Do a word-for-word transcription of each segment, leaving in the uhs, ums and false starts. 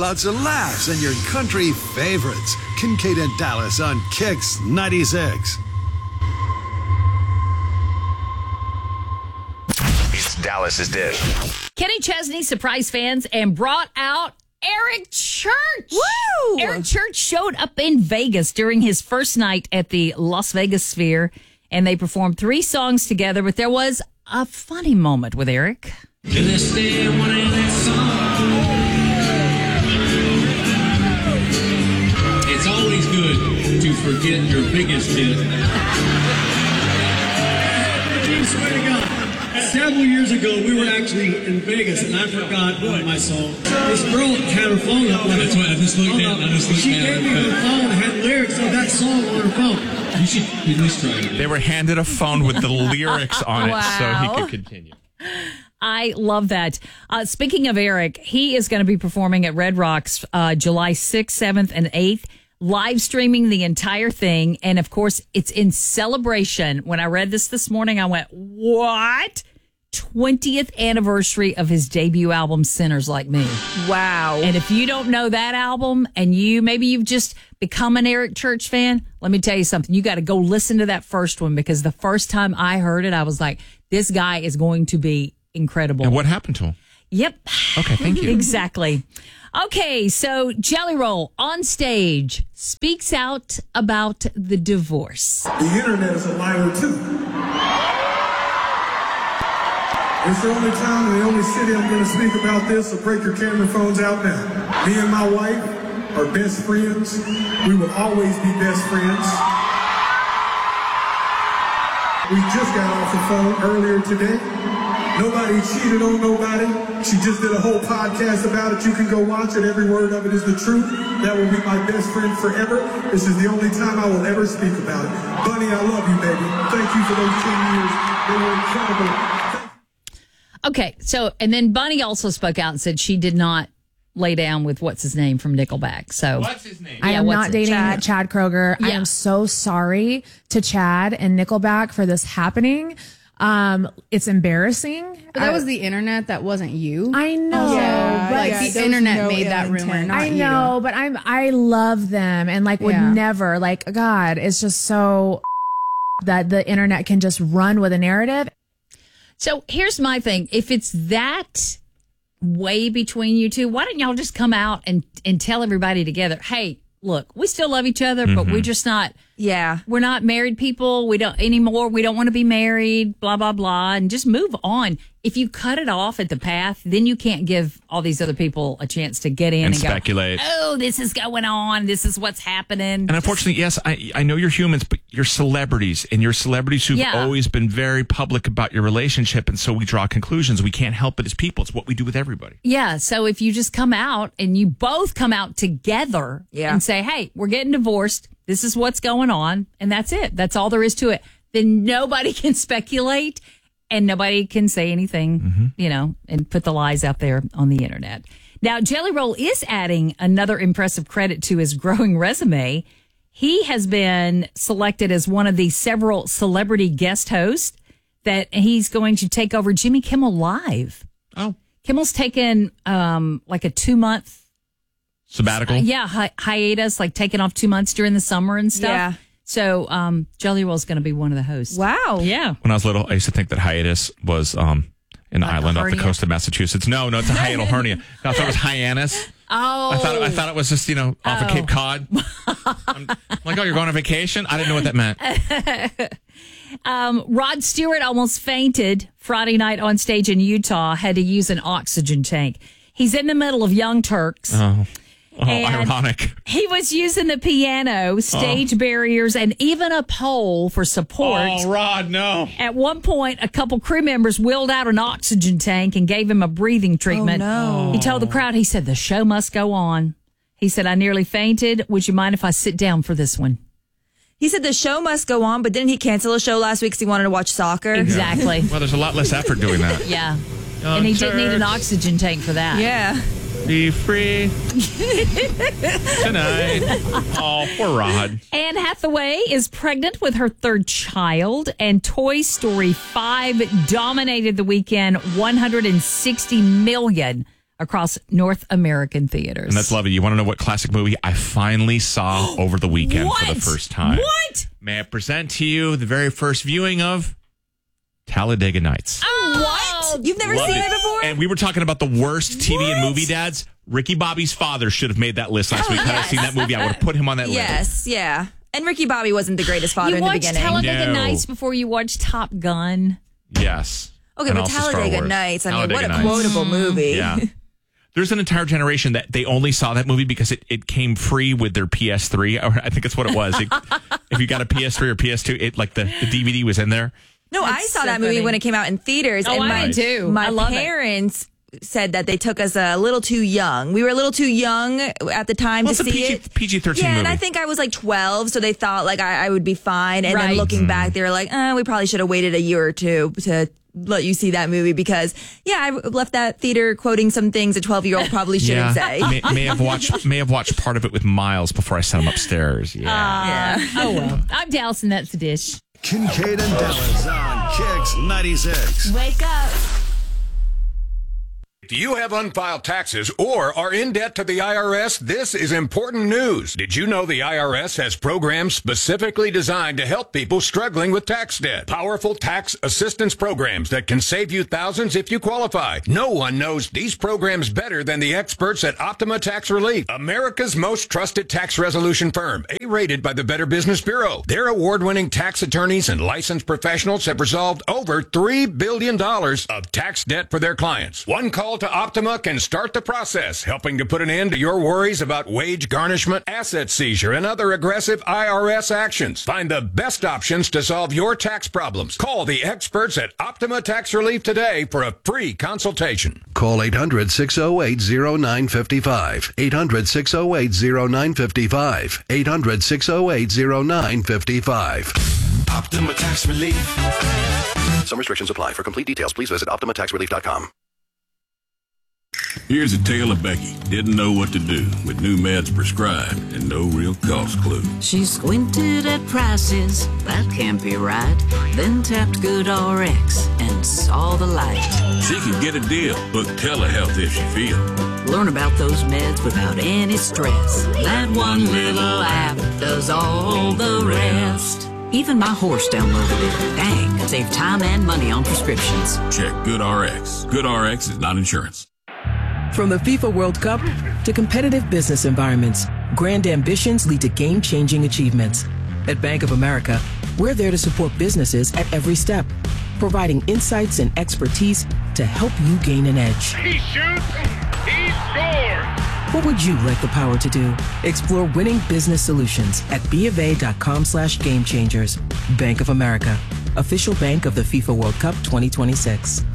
lots of laughs, and your country favorites. Kincaid and Dallas on Kix ninety-six. It's Dallas's Dish. Kenny Chesney surprised fans and brought out Eric Church. Woo! Eric Church showed up in Vegas during his first night at the Las Vegas Sphere, and they performed three songs together, but there was a funny moment with Eric. To this day, one of that song. It's always good to forget your biggest hit. I swear to God. Several years ago, we were actually in Vegas, and I forgot one of my songs. This girl had her phone up. That's why I just looked down. I just looked she down. She gave me her phone and had lyrics of that song on her phone. You should at least try it. They were handed a phone with the lyrics on Wow. it so he could continue. I love that. Uh, speaking of Eric, he is going to be performing at Red Rocks uh, July sixth, seventh, and eighth, live streaming the entire thing. And, of course, it's in celebration. When I read this this morning, I went, what? twentieth anniversary of his debut album, Sinners Like Me. Wow. And if you don't know that album and you maybe you've just become an Eric Church fan, let me tell you something. You got to go listen to that first one, because the first time I heard it, I was like, this guy is going to be incredible. And what happened to him? Yep. Okay, thank you. Exactly. Okay, so Jelly Roll on stage speaks out about the divorce. The internet is a liar too. It's the only time and the only city I'm going to speak about this, so break your camera phones out now. Me and my wife are best friends. We will always be best friends. We just got off the phone earlier today. Nobody cheated on nobody. She just did a whole podcast about it. You can go watch it. Every word of it is the truth. That will be my best friend forever. This is the only time I will ever speak about it. Bunny, I love you, baby. Thank you for those ten years. They were incredible. Okay, so, and then Bunny also spoke out and said she did not lay down with what's his name from Nickelback. So What's his name? I Yeah, am what's not it? dating Chad? Chad, Kroger. I Yeah. am so sorry to Chad and Nickelback for this happening. Um, it's embarrassing. But that I- was the internet. That wasn't you. I know, Yeah, but like yeah, the there was internet no made that ill rumor, intent. not I you. know, but I'm I love them and like would Yeah. never like God. It's just so that the internet can just run with a narrative. So here's my thing. If it's that way between you two, why don't y'all just come out and, and tell everybody together, hey, look, we still love each other, but we're just not, Yeah. we're not married people. We don't anymore. We don't want to be married, blah, blah, blah, and just move on. If you cut it off at the path, then you can't give all these other people a chance to get in And and, speculate. go, oh, this is going on. This is what's happening. And unfortunately, yes, I I know you're humans, but you're celebrities, and you're celebrities who've Yeah. always been very public about your relationship, and so we draw conclusions. We can't help it as people. It's what we do with everybody. Yeah. So if you just come out and you both come out together Yeah. and say, hey, we're getting divorced. This is what's going on. And that's it. That's all there is to it. Then nobody can speculate and nobody can say anything, you know, and put the lies out there on the internet. Now, Jelly Roll is adding another impressive credit to his growing resume. He has been selected as one of the several celebrity guest hosts that he's going to take over Jimmy Kimmel Live. Oh. Kimmel's taken um, like a two month, Sabbatical? yeah, hi- hiatus, like taking off two months during the summer and stuff. Yeah. So um, Jelly Roll's going to be one of the hosts. Wow. Yeah. When I was little, I used to think that hiatus was um, an Like a island off the hernia? coast of Massachusetts. No, no, it's a hiatal hernia. No, I thought it was Hyannis. Oh. I thought I thought it was just, you know, off of Oh. Cape Cod. I'm like, oh, you're going on vacation? I didn't know what that meant. Um, Rod Stewart almost fainted Friday night on stage in Utah, had to use an oxygen tank. He's in the middle of Young Turks. Oh, oh And ironic. He was using the piano, stage barriers, and even a pole for support. Oh, Rod, no. At one point, a couple crew members wheeled out an oxygen tank and gave him a breathing treatment. Oh, no. He told the crowd, he said, the show must go on. He said, I nearly fainted. Would you mind if I sit down for this one? He said the show must go on, but didn't he cancel a show last week because he wanted to watch soccer? Exactly. Well, there's a lot less effort doing that. Yeah. Young And he didn't need an Turks. oxygen tank for that. Yeah. Be free tonight. Oh, poor Rod. Anne Hathaway is pregnant with her third child, and Toy Story five dominated the weekend, one hundred sixty million across North American theaters. And that's lovely. You want to know what classic movie I finally saw over the weekend What? for the first time? What? May I present to you the very first viewing of Talladega Nights? Oh, You've never Loved seen it. it before? And we were talking about the worst T V and What? movie dads. Ricky Bobby's father should have made that list last Oh, week. Had I yes. seen that movie, I would have put him on that list. Yes, yeah. And Ricky Bobby wasn't the greatest father you in the watched beginning. Talladega No. Nights before you watched Top Gun. Yes. okay, And but also Star Talladega Wars. Nights, I mean, Talladega what a Nights. quotable movie. Yeah. There's an entire generation that they only saw that movie because it, it came free with their P S three. Or I think that's what it was. It, if you got a P S three or P S two, it like the, the D V D was in there. No, I That's saw so that movie funny. when it came out in theaters. Oh, and I my, did too. My I love it. parents said that they took us a little too young. We were a little too young at the time Well, to it's a see P G, it. P G thirteen Yeah, movie. and I think I was like twelve, so they thought like I, I would be fine. And Right. then looking Mm. back, they were like, uh, we probably should have waited a year or two to let you see that movie because, yeah, I left that theater quoting some things a twelve-year-old probably shouldn't say. may, may have watched may have watched part of it with Miles before I sent him upstairs. Yeah. Yeah. Oh, well. I'm Dallas, and that's the dish. Kincaid and Dallas on Kicks ninety-six. Wake up. Do you have unfiled taxes or are in debt to the I R S? This is important news. Did you know the I R S has programs specifically designed to help people struggling with tax debt? Powerful tax assistance programs that can save you thousands if you qualify. No one knows these programs better than the experts at Optima Tax Relief, America's most trusted tax resolution firm, A-rated by the Better Business Bureau. Their award-winning tax attorneys and licensed professionals have resolved over three billion dollars of tax debt for their clients. One call to Optima can start the process, helping to put an end to your worries about wage garnishment, asset seizure, and other aggressive I R S actions. Find the best options to solve your tax problems. Call the experts at Optima Tax Relief today for a free consultation. Call eight hundred, six oh eight, oh nine five five. eight hundred, six oh eight, oh nine five five. eight hundred, six oh eight, oh nine five five. Optima Tax Relief. Some restrictions apply. For complete details, please visit optima tax relief dot com. Here's a tale of Becky. Didn't know what to do with new meds prescribed and no real cost clue. She squinted at prices, that can't be right. Then tapped GoodRx and saw the light. She could get a deal. Book telehealth if she feel. Learn about those meds without any stress. That one little app does all the rest. Even my horse downloaded it. Dang, save time and money on prescriptions. Check GoodRx. GoodRx is not insurance. From the FIFA World Cup to competitive business environments, grand ambitions lead to game-changing achievements. At Bank of America, we're there to support businesses at every step, providing insights and expertise to help you gain an edge. He shoots, he scores! What would you like the power to do? Explore winning business solutions at bofa.com slash game changers. Bank of America, official bank of the FIFA World Cup twenty twenty-six.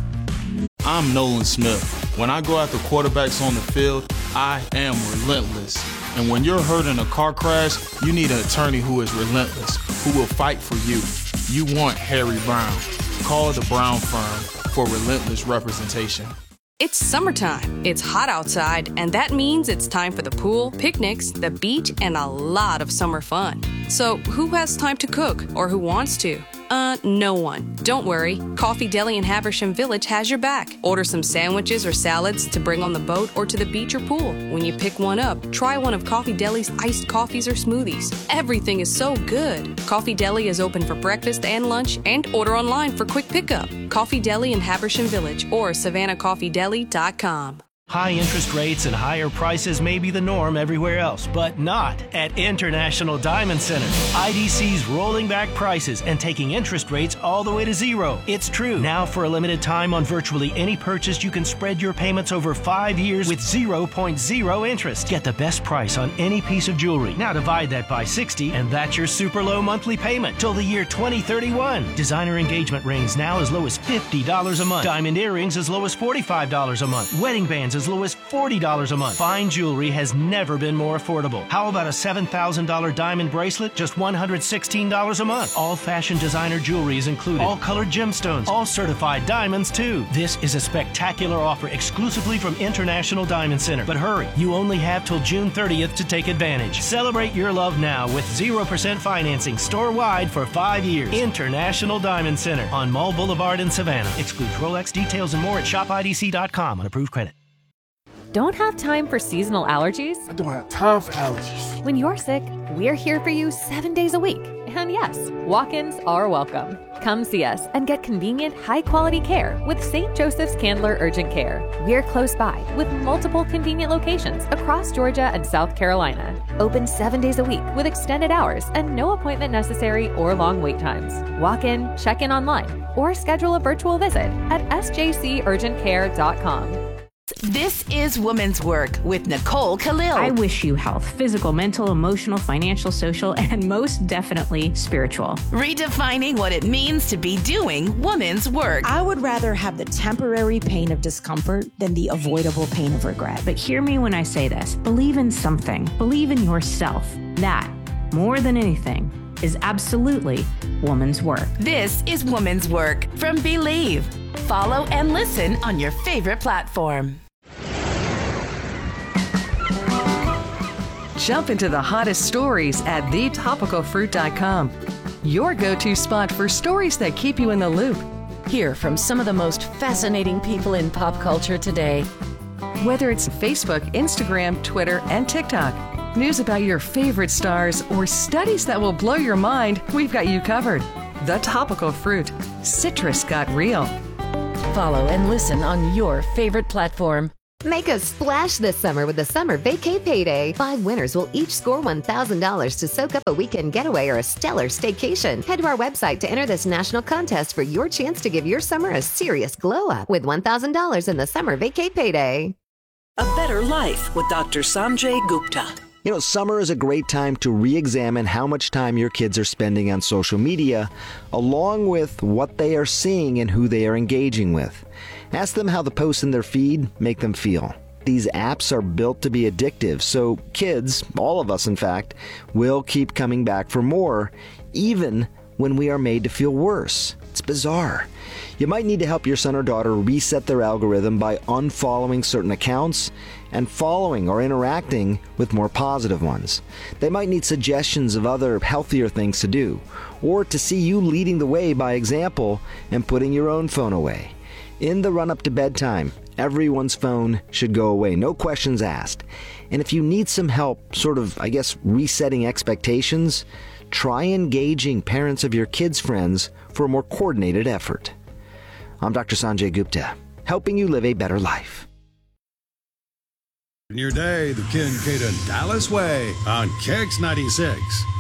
I'm Nolan Smith. When I go after quarterbacks on the field, I am relentless. And when you're hurt in a car crash, you need an attorney who is relentless, who will fight for you. You want Harry Brown. Call the Brown Firm for relentless representation. It's summertime. It's hot outside, and that means it's time for the pool, picnics, the beach, and a lot of summer fun. So who has time to cook, or who wants to? Uh, no one. Don't worry. Coffee Deli in Habersham Village has your back. Order some sandwiches or salads to bring on the boat or to the beach or pool. When you pick one up, try one of Coffee Deli's iced coffees or smoothies. Everything is so good. Coffee Deli is open for breakfast and lunch and order online for quick pickup. Coffee Deli in Habersham Village or savannah coffee deli dot com. High interest rates and higher prices may be the norm everywhere else, but not at International Diamond Center. I D C's rolling back prices and taking interest rates all the way to zero. It's true. Now for a limited time on virtually any purchase, you can spread your payments over five years with zero point zero interest. Get the best price on any piece of jewelry. Now divide that by sixty, and that's your super low monthly payment till the year twenty thirty-one. Designer engagement rings now as low as fifty dollars a month. Diamond earrings as low as forty-five dollars a month. Wedding bands as low as forty dollars a month. Fine jewelry has never been more affordable. How about a seven thousand dollars diamond bracelet? Just one hundred sixteen dollars a month. All fashion designer jewelry is included. All colored gemstones. All certified diamonds, too. This is a spectacular offer exclusively from International Diamond Center. But hurry, you only have till June thirtieth to take advantage. Celebrate your love now with zero percent financing store-wide for five years. International Diamond Center on Mall Boulevard in Savannah. Excludes Rolex. Details and more at shop I D C dot com on approved credit. Don't have time for seasonal allergies? I don't have time for allergies. When you're sick, we're here for you seven days a week. And yes, walk-ins are welcome. Come see us and get convenient, high-quality care with Saint Joseph's Candler Urgent Care. We're close by with multiple convenient locations across Georgia and South Carolina. Open seven days a week with extended hours and no appointment necessary or long wait times. Walk in, check in online, or schedule a virtual visit at s j c urgent care dot com. This is Woman's Work with Nicole Khalil. I wish you health, physical, mental, emotional, financial, social, and most definitely spiritual. Redefining what it means to be doing woman's work. I would rather have the temporary pain of discomfort than the avoidable pain of regret. But hear me when I say this. Believe in something. Believe in yourself. That, more than anything, is absolutely woman's work. This is Woman's Work from Believe. Follow and listen on your favorite platform. Jump into the hottest stories at the topical fruit dot com. Your go-to spot for stories that keep you in the loop. Hear from some of the most fascinating people in pop culture today. Whether it's Facebook, Instagram, Twitter, and TikTok, news about your favorite stars, or studies that will blow your mind, we've got you covered. The Topical Fruit. Citrus got real. Follow and listen on your favorite platform. Make a splash this summer with the Summer Vacay Payday. Five winners will each score one thousand dollars to soak up a weekend getaway or a stellar staycation. Head to our website to enter this national contest for your chance to give your summer a serious glow up with one thousand dollars in the Summer Vacay Payday. A Better Life with Doctor Sanjay Gupta. You know, summer is a great time to re-examine how much time your kids are spending on social media, along with what they are seeing and who they are engaging with. Ask them how the posts in their feed make them feel. These apps are built to be addictive, so kids, all of us in fact, will keep coming back for more, even when we are made to feel worse. It's bizarre. You might need to help your son or daughter reset their algorithm by unfollowing certain accounts and following or interacting with more positive ones. They might need suggestions of other healthier things to do, or to see you leading the way by example and putting your own phone away. In the run-up to bedtime, everyone's phone should go away, no questions asked. And if you need some help, sort of, I guess, resetting expectations, try engaging parents of your kids' friends for a more coordinated effort. I'm Doctor Sanjay Gupta, helping you live a better life. In your day, the Ken Caden Dallas Way on K X ninety-six.